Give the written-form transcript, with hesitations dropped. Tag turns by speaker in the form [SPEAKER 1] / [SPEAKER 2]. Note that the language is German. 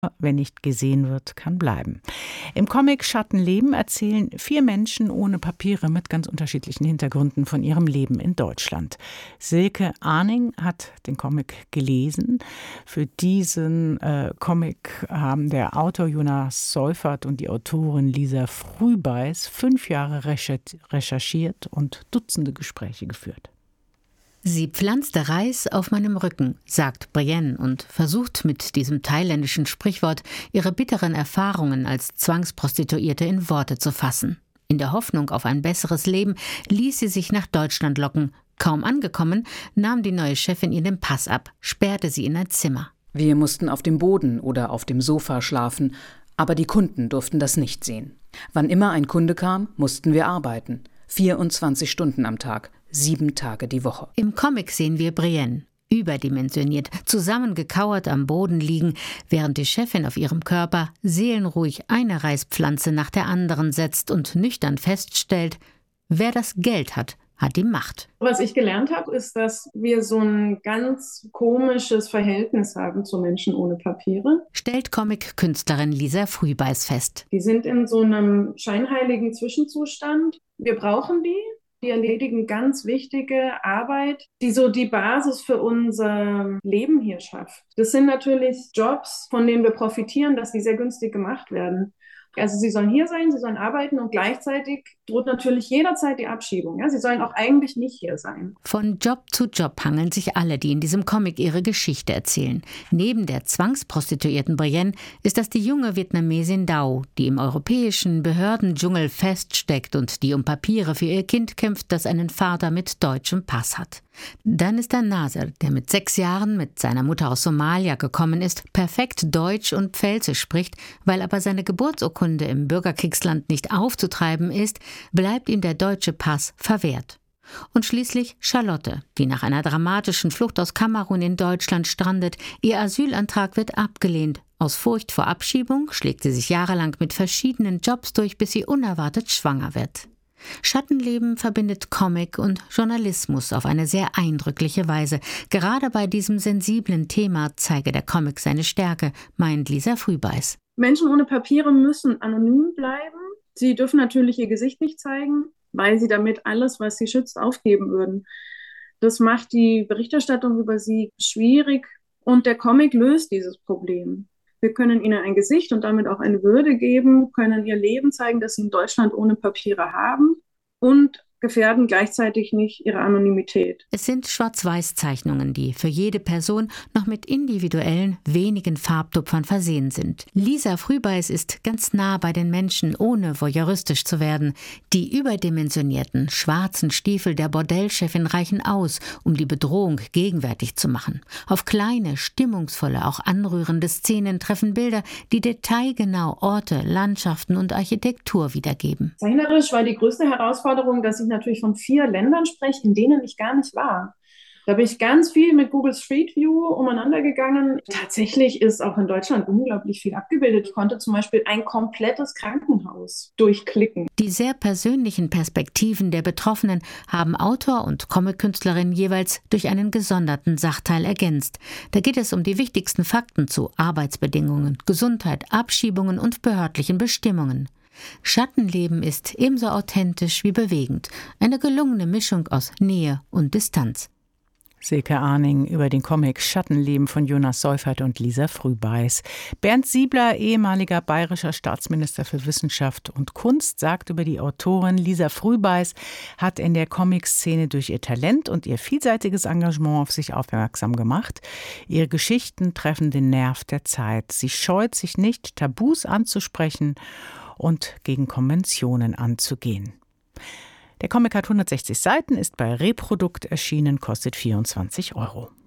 [SPEAKER 1] wer nicht gesehen wird, kann bleiben. Im Comic Schattenleben erzählen 4 Menschen ohne Papiere mit ganz unterschiedlichen Hintergründen von ihrem Leben in Deutschland. Silke Arning hat den Comic gelesen. Für diesen Comic haben der Autor Jonas Seufert und die Autorin Lisa Frühbeiß 5 Jahre recherchiert und Dutzende Gespräche geführt.
[SPEAKER 2] Sie pflanzte Reis auf meinem Rücken, sagt Brienne und versucht mit diesem thailändischen Sprichwort ihre bitteren Erfahrungen als Zwangsprostituierte in Worte zu fassen. In der Hoffnung auf ein besseres Leben ließ sie sich nach Deutschland locken. Kaum angekommen, nahm die neue Chefin ihr den Pass ab, sperrte sie in ein Zimmer.
[SPEAKER 3] Wir mussten auf dem Boden oder auf dem Sofa schlafen, aber die Kunden durften das nicht sehen. Wann immer ein Kunde kam, mussten wir arbeiten. 24 Stunden am Tag, 7 Tage die Woche.
[SPEAKER 2] Im Comic sehen wir Brienne, überdimensioniert, zusammengekauert am Boden liegen, während die Chefin auf ihrem Körper seelenruhig eine Reispflanze nach der anderen setzt und nüchtern feststellt, wer das Geld hat, hat die Macht.
[SPEAKER 4] Was ich gelernt habe, ist, dass wir so ein ganz komisches Verhältnis haben zu Menschen ohne Papiere.
[SPEAKER 2] Stellt Comic-Künstlerin Lisa Frühbeiß fest.
[SPEAKER 4] Die sind in so einem scheinheiligen Zwischenzustand. Wir brauchen die. Die erledigen ganz wichtige Arbeit, die so die Basis für unser Leben hier schafft. Das sind natürlich Jobs, von denen wir profitieren, dass die sehr günstig gemacht werden. Also sie sollen hier sein, sie sollen arbeiten und gleichzeitig droht natürlich jederzeit die Abschiebung. Ja? Sie sollen auch eigentlich nicht hier sein.
[SPEAKER 2] Von Job zu Job hangeln sich alle, die in diesem Comic ihre Geschichte erzählen. Neben der Zwangsprostituierten Brienne ist das die junge Vietnamesin Dao, die im europäischen Behördendschungel feststeckt und die um Papiere für ihr Kind kämpft, das einen Vater mit deutschem Pass hat. Dann ist da Nasser, der mit 6 Jahren mit seiner Mutter aus Somalia gekommen ist, perfekt Deutsch und Pfälzisch spricht, weil aber seine Geburtsurkunde im Bürgerkriegsland nicht aufzutreiben ist, bleibt ihm der deutsche Pass verwehrt. Und schließlich Charlotte, die nach einer dramatischen Flucht aus Kamerun in Deutschland strandet. Ihr Asylantrag wird abgelehnt. Aus Furcht vor Abschiebung schlägt sie sich jahrelang mit verschiedenen Jobs durch, bis sie unerwartet schwanger wird. Schattenleben verbindet Comic und Journalismus auf eine sehr eindrückliche Weise. Gerade bei diesem sensiblen Thema zeige der Comic seine Stärke, meint Lisa Frühbeiß.
[SPEAKER 4] Menschen ohne Papiere müssen anonym bleiben. Sie dürfen natürlich ihr Gesicht nicht zeigen, weil sie damit alles, was sie schützt, aufgeben würden. Das macht die Berichterstattung über sie schwierig und der Comic löst dieses Problem. Wir können ihnen ein Gesicht und damit auch eine Würde geben, können ihr Leben zeigen, das sie in Deutschland ohne Papiere haben und gefährden gleichzeitig nicht ihre Anonymität.
[SPEAKER 2] Es sind Schwarz-Weiß-Zeichnungen, die für jede Person noch mit individuellen, wenigen Farbtupfern versehen sind. Lisa Frühbeiß ist ganz nah bei den Menschen, ohne voyeuristisch zu werden. Die überdimensionierten, schwarzen Stiefel der Bordellchefin reichen aus, um die Bedrohung gegenwärtig zu machen. Auf kleine, stimmungsvolle, auch anrührende Szenen treffen Bilder, die detailgenau Orte, Landschaften und Architektur wiedergeben.
[SPEAKER 4] Zeichnerisch war die größte Herausforderung, dass ich natürlich von 4 Ländern spreche, in denen ich gar nicht war. Da bin ich ganz viel mit Google Street View umeinander gegangen. Tatsächlich ist auch in Deutschland unglaublich viel abgebildet. Ich konnte zum Beispiel ein komplettes Krankenhaus durchklicken.
[SPEAKER 2] Die sehr persönlichen Perspektiven der Betroffenen haben Autor und Comic-Künstlerin jeweils durch einen gesonderten Sachteil ergänzt. Da geht es um die wichtigsten Fakten zu Arbeitsbedingungen, Gesundheit, Abschiebungen und behördlichen Bestimmungen. Schattenleben ist ebenso authentisch wie bewegend. Eine gelungene Mischung aus Nähe und Distanz.
[SPEAKER 1] Silke Arning über den Comic Schattenleben von Jonas Seufert und Lisa Frühbeiß. Bernd Siebler, ehemaliger bayerischer Staatsminister für Wissenschaft und Kunst, sagt über die Autorin Lisa Frühbeiß, hat in der Comic-Szene durch ihr Talent und ihr vielseitiges Engagement auf sich aufmerksam gemacht. Ihre Geschichten treffen den Nerv der Zeit. Sie scheut sich nicht, Tabus anzusprechen und gegen Konventionen anzugehen. Der Comic hat 160 Seiten, ist bei Reprodukt erschienen, kostet 24 €.